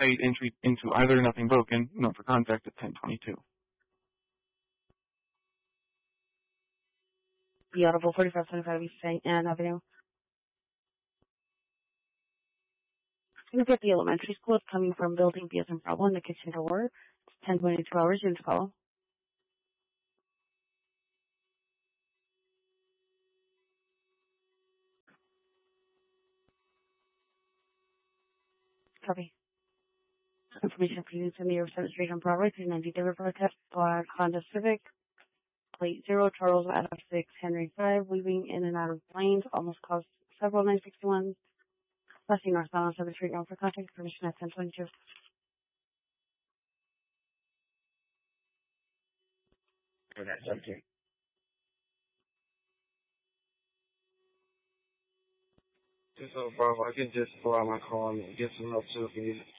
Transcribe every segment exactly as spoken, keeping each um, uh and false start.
site entry into either Nothing Broken, note for contact at ten twenty-two. The Audible forty-five twenty-five East Saint Anne Avenue. You get the elementary school. It's coming from building B as in Bravo in the kitchen door. It's ten twenty-two hours. You to call. Copy. Information for you to the seventh Street on Broadway, three ninety David Protest, black Honda Civic, plate zero, Charles out of six, Henry five, weaving in and out of lanes, almost caused several nine sixty-ones. Last seen northbound on seventh Street, now for contact permission at ten twenty-two. For that subject. Just no problem. I can just pull out my car and get some help too if you need it.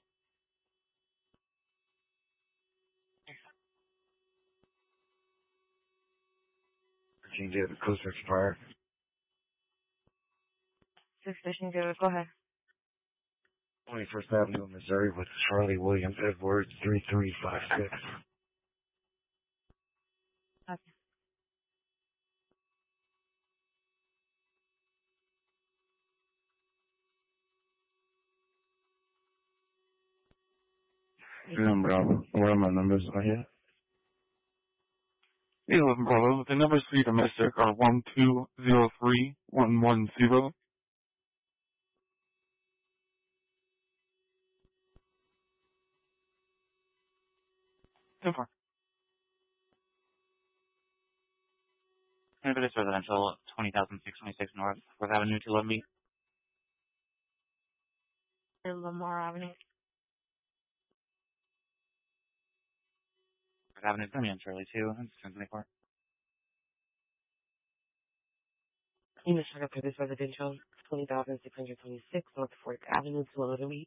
Can you get the closer expired? Six Station David, go ahead. twenty-first Avenue, Missouri with Charlie William Edwards, three three five six. Okay. Number, what are my numbers right here? eleven Bravo. The numbers for your domestic are one two zero three one one zero. ten four. Cannabis Residential, twenty thousand six hundred twenty-six North, fourth Avenue, two eleven B. Lamar Avenue. fourth Avenue, Permian, Charlie two, and ten twenty-four. In the Chicago Cannabis Residential, twenty thousand six hundred twenty-six North fourth Avenue, two eleven B.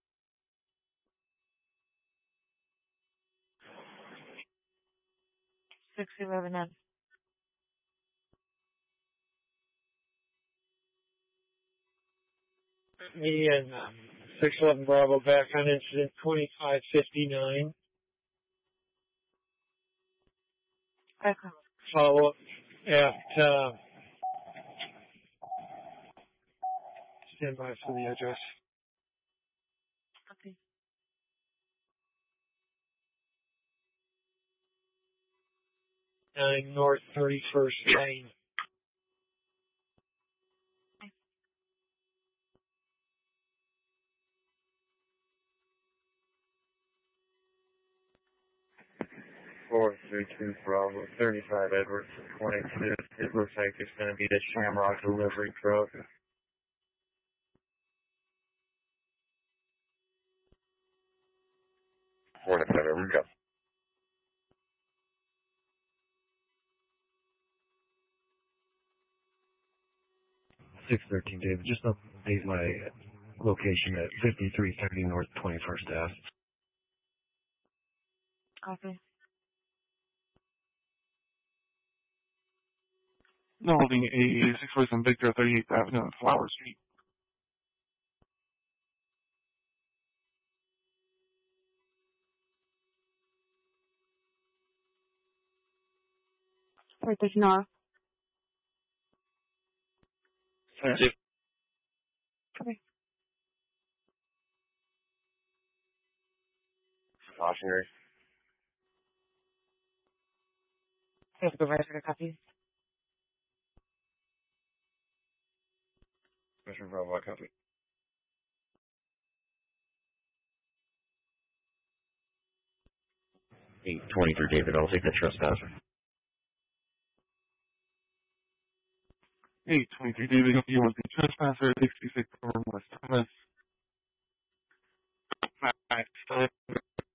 six eleven N. Me and um, six eleven Bravo back on incident twenty-five fifty-nine. Okay. Follow up at, uh, stand by for the address. Okay. nine North thirty-first Lane. four three two Bravo, thirty-five Edwards, twenty-two. It looks like it's going to be the Shamrock delivery truck. forty-five, we go. six thirteen David, just update my location at fifty-three thirty North twenty-first Ave. Copy. No holding a six person Victor, thirty-eighth Avenue and Flower Street. Right, there's North. Six. Okay. Cautionary. Supervisor to copy. Commissioner Bravo, copy. eight twenty-three David, I'll take the trespasser. eight twenty-three David, you want the trespasser, sixty-six over West Thomas.